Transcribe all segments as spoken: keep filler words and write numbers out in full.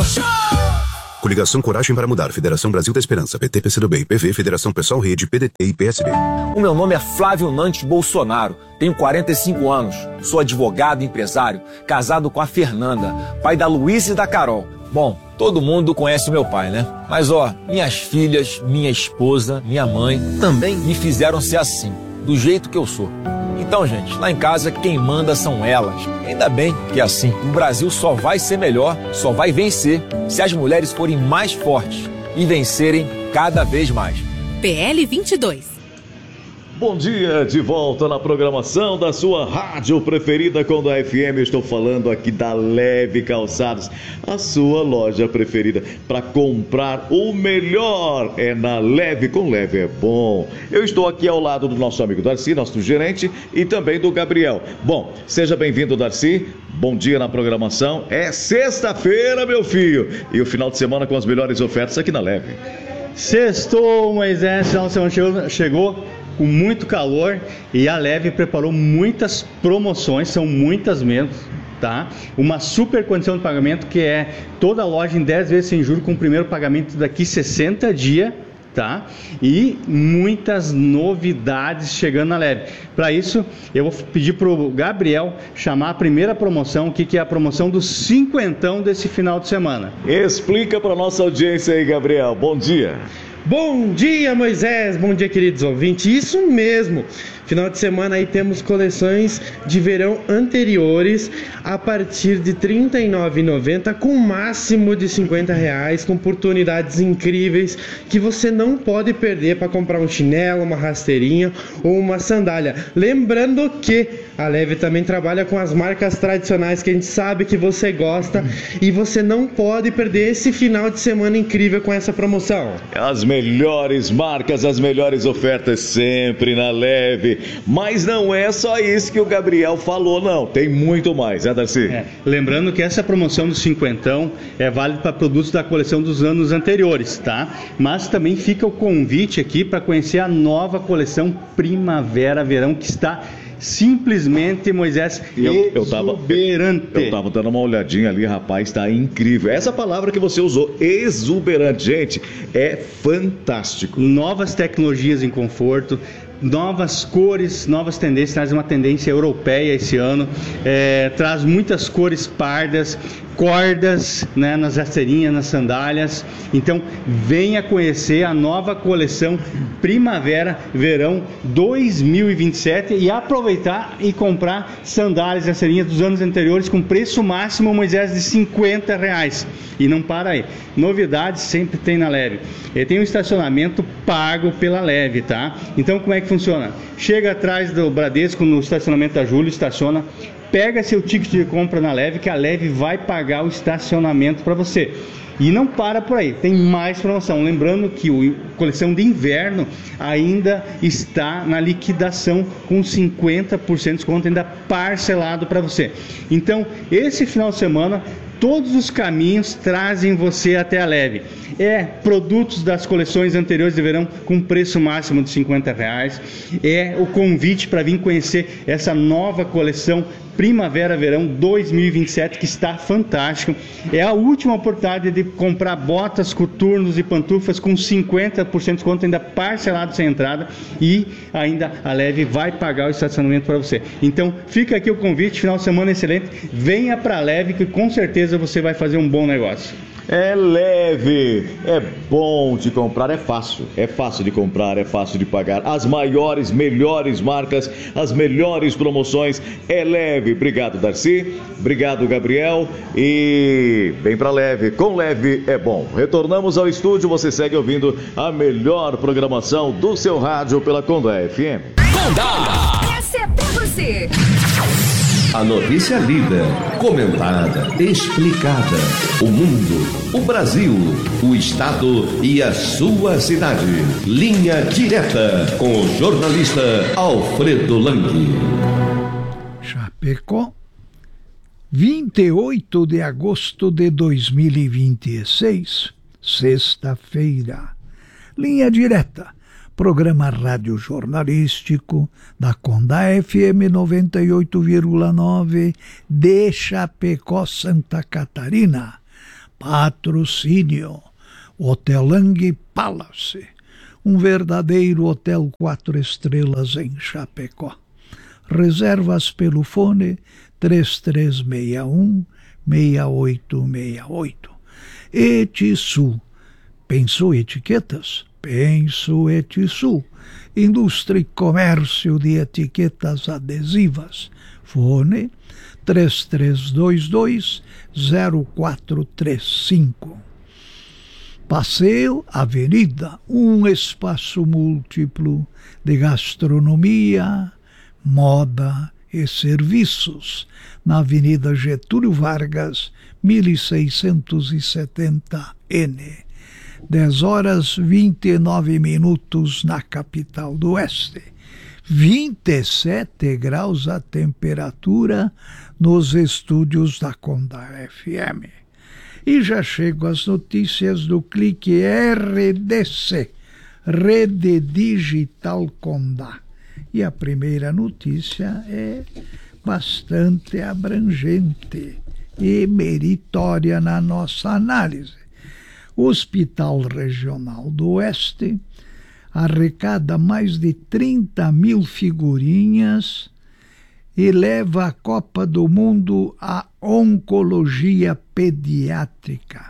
Show! Coligação Coragem para Mudar, Federação Brasil da Esperança, P T, P C do B, I P V, Federação Pessoal Rede, P D T e P S B. O meu nome é Flávio Nantes Bolsonaro, tenho quarenta e cinco anos, sou advogado e empresário, casado com a Fernanda, pai da Luísa e da Carol. Bom, todo mundo conhece o meu pai, né? Mas ó, minhas filhas, minha esposa, minha mãe também me fizeram ser assim, do jeito que eu sou. Então, gente, lá em casa quem manda são elas. Ainda bem que é assim. O Brasil só vai ser melhor, só vai vencer se as mulheres forem mais fortes e vencerem cada vez mais. P L vinte e dois. Bom dia, de volta na programação da sua rádio preferida com da F M. Eu estou falando aqui da Leve Calçados, a sua loja preferida para comprar o melhor. É na Leve, com Leve é bom. Eu estou aqui ao lado do nosso amigo Darcy, nosso gerente, e também do Gabriel. Bom, seja bem-vindo, Darcy. Bom dia na programação. É sexta-feira, meu filho, e o final de semana com as melhores ofertas aqui na Leve. Sextou, Moisés, final de semana chegou, chegou com muito calor e a Leve preparou muitas promoções, são muitas mesmo, tá? Uma super condição de pagamento que é toda a loja em dez vezes sem juros com o primeiro pagamento daqui sessenta dias, tá? E muitas novidades chegando na Leve. Para isso, eu vou pedir para o Gabriel chamar a primeira promoção, que, que é a promoção do cinquentão desse final de semana. Explica para nossa audiência aí, Gabriel. Bom dia. Bom dia, Moisés, bom dia, queridos ouvintes, isso mesmo, final de semana aí temos coleções de verão anteriores a partir de trinta e nove reais e noventa centavos com máximo de cinquenta reais, com oportunidades incríveis que você não pode perder para comprar um chinelo, uma rasteirinha ou uma sandália. Lembrando que a Leve também trabalha com as marcas tradicionais que a gente sabe que você gosta e você não pode perder esse final de semana incrível com essa promoção. As melhores marcas, as melhores ofertas sempre na Leve. Mas não é só isso que o Gabriel falou, não. Tem muito mais, né, Darcy? É, lembrando que essa promoção do cinquentão é válida para produtos da coleção dos anos anteriores, tá? Mas também fica o convite aqui para conhecer a nova coleção Primavera-Verão, que está simplesmente, Moisés, eu, eu tava, exuberante. Eu tava dando uma olhadinha ali, rapaz, tá incrível. Essa palavra que você usou, exuberante, gente, é fantástico. Novas tecnologias em conforto, novas cores, novas tendências, traz uma tendência europeia esse ano, é, traz muitas cores pardas, cordas, né, nas rasteirinhas, nas sandálias. Então venha conhecer a nova coleção Primavera Verão dois mil e vinte e sete e aproveitar e comprar sandálias e rasteirinhas dos anos anteriores com preço máximo, Moisés, de cinquenta reais. E não para aí, novidades sempre tem na Leve. E tem um estacionamento pago pela Leve, tá? Então como é que funciona? Chega atrás do Bradesco no estacionamento da Júlio, estaciona, pega seu ticket de compra na Leve, que a Leve vai pagar o estacionamento para você. E não para por aí, tem mais promoção. Lembrando que a coleção de inverno ainda está na liquidação com cinquenta por cento de desconto ainda parcelado para você. Então, esse final de semana, todos os caminhos trazem você até a Leve. É produtos das coleções anteriores de verão com preço máximo de cinquenta reais. É o convite para vir conhecer essa nova coleção Primavera-Verão dois mil e vinte e sete, que está fantástico. É a última oportunidade de comprar botas, coturnos e pantufas com cinquenta por cento de desconto ainda parcelado sem entrada, e ainda a Leve vai pagar o estacionamento para você. Então fica aqui o convite, final de semana excelente, venha para a Leve que com certeza você vai fazer um bom negócio. É leve, é bom de comprar, é fácil, é fácil de comprar, é fácil de pagar. As maiores, melhores marcas, as melhores promoções, é Leve. Obrigado, Darcy, obrigado, Gabriel, e bem pra Leve, com Leve é bom. Retornamos ao estúdio, você segue ouvindo a melhor programação do seu rádio pela Conda F M. Conda! Essa é pra você! A notícia lida, comentada, explicada. O mundo, o Brasil, o estado e a sua cidade. Linha direta com o jornalista Alfredo Lang. Chapecó, vinte e oito de agosto de dois mil e vinte e seis, sexta-feira. Linha direta. Programa rádio jornalístico da Conda F M noventa e oito vírgula nove de Chapecó, Santa Catarina. Patrocínio Hotelang Palace, um verdadeiro hotel quatro estrelas em Chapecó. Reservas pelo fone três três seis um, seis oito seis oito. Etisul. Pensou etiquetas? Penso Etisul. Indústria e comércio de etiquetas adesivas. Fone três três dois dois, zero quatro três cinco. Passeio Avenida, um espaço múltiplo de gastronomia, moda e serviços, na Avenida Getúlio Vargas, mil seiscentos e setenta N. dez horas vinte e nove minutos na capital do Oeste. vinte e sete graus a temperatura nos estúdios da Conda F M. E já chego às notícias do Clique R D C, Rede Digital Condá. E a primeira notícia é bastante abrangente e meritória na nossa análise. O Hospital Regional do Oeste arrecada mais de trinta mil figurinhas e leva a Copa do Mundo à oncologia pediátrica.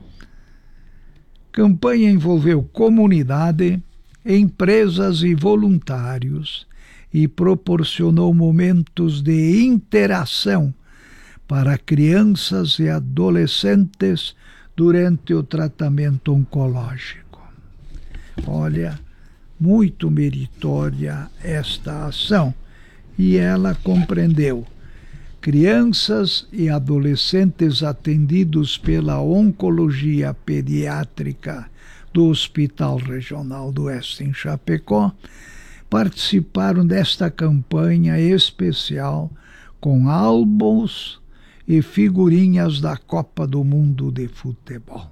Campanha envolveu comunidade, empresas e voluntários e proporcionou momentos de interação para crianças e adolescentes durante o tratamento oncológico. Olha, muito meritória esta ação, e ela compreendeu crianças e adolescentes atendidos pela oncologia pediátrica do Hospital Regional do Oeste em Chapecó, participaram desta campanha especial com álbuns e figurinhas da Copa do Mundo de Futebol.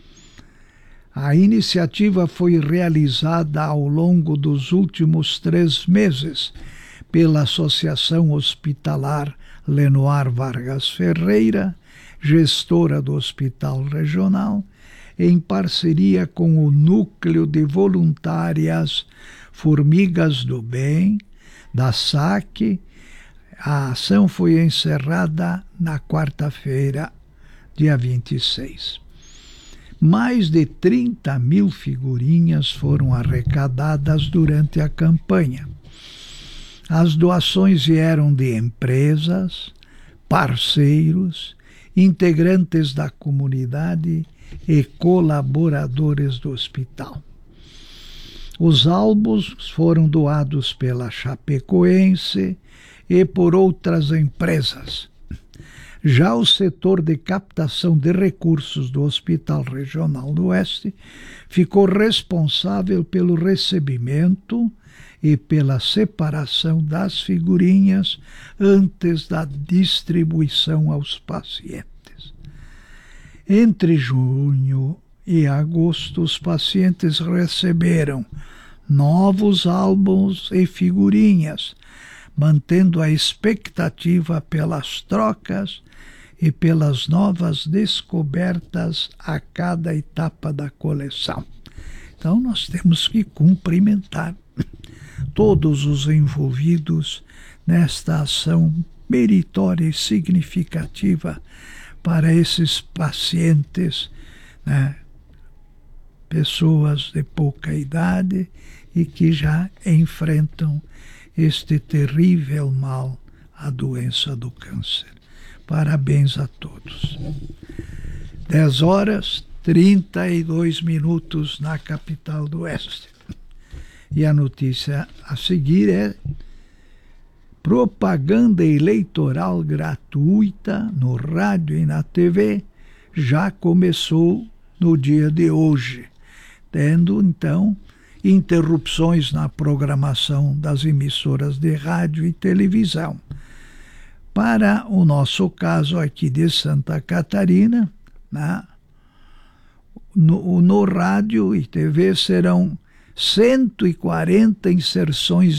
A iniciativa foi realizada ao longo dos últimos três meses pela Associação Hospitalar Lenoir Vargas Ferreira, gestora do Hospital Regional, em parceria com o Núcleo de Voluntárias Formigas do Bem, da S A C. A ação foi encerrada na quarta-feira, dia vinte e seis. Mais de trinta mil figurinhas foram arrecadadas durante a campanha. As doações vieram de empresas, parceiros, integrantes da comunidade e colaboradores do hospital. Os álbuns foram doados pela Chapecoense e por outras empresas. Já o setor de captação de recursos do Hospital Regional do Oeste ficou responsável pelo recebimento e pela separação das figurinhas antes da distribuição aos pacientes. Entre junho e agosto, os pacientes receberam novos álbuns e figurinhas, mantendo a expectativa pelas trocas e pelas novas descobertas a cada etapa da coleção. Então, nós temos que cumprimentar todos os envolvidos nesta ação meritória e significativa para esses pacientes, né, pessoas de pouca idade e que já enfrentam este terrível mal, a doença do câncer. Parabéns a todos. dez horas, trinta e dois minutos na capital do Oeste. E a notícia a seguir é: propaganda eleitoral gratuita no rádio e na T V já começou no dia de hoje, tendo então interrupções na programação das emissoras de rádio e televisão. Para o nosso caso aqui de Santa Catarina, né, no, no rádio e T V serão cento e quarenta inserções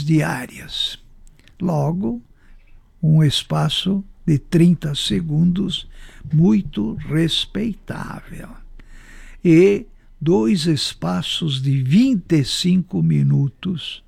diárias. Logo, um espaço de trinta segundos muito respeitável. E dois espaços de vinte e cinco minutos